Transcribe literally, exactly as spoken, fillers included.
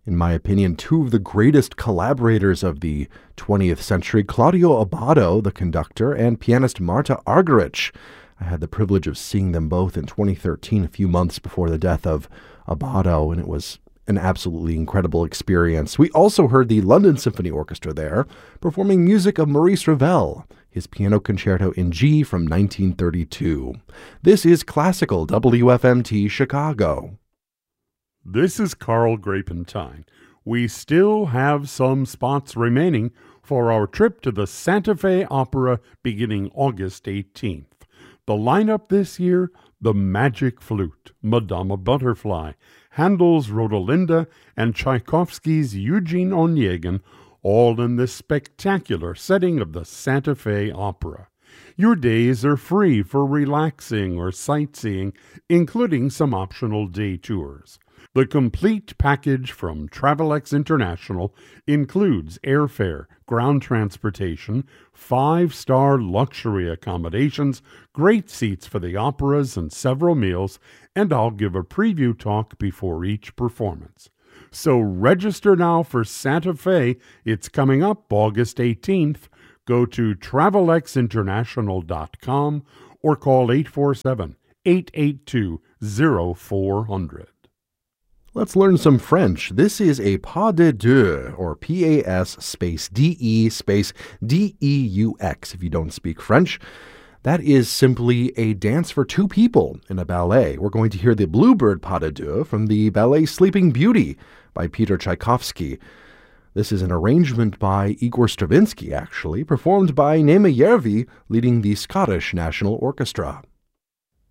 In my opinion, two of the greatest collaborators of the twentieth century, Claudio Abbado, the conductor, and pianist Marta Argerich. I had the privilege of seeing them both in twenty thirteen, a few months before the death of Abbado, and it was an absolutely incredible experience. We also heard the London Symphony Orchestra there, performing music of Maurice Ravel, his Piano Concerto in G from nineteen thirty-two. This is Classical W F M T Chicago. This is Carl Grapentine. We still have some spots remaining for our trip to the Santa Fe Opera beginning August eighteenth. The lineup this year: The Magic Flute, Madama Butterfly, Handel's Rodolinda, and Tchaikovsky's Eugene Onegin, all in the spectacular setting of the Santa Fe Opera. Your days are free for relaxing or sightseeing, including some optional day tours. The complete package from Travelex International includes airfare, ground transportation, five-star luxury accommodations, great seats for the operas and several meals, and I'll give a preview talk before each performance. So register now for Santa Fe. It's coming up August eighteenth. Go to travelex international dot com or call eight four seven, eight eight two, zero four zero zero. Let's learn some French. This is a pas de deux, or P A S space D E space D E U X if you don't speak French. That is simply a dance for two people in a ballet. We're going to hear the Bluebird pas de deux from the ballet Sleeping Beauty by Peter Tchaikovsky. This is an arrangement by Igor Stravinsky, actually, performed by Nema Järvi, leading the Scottish National Orchestra.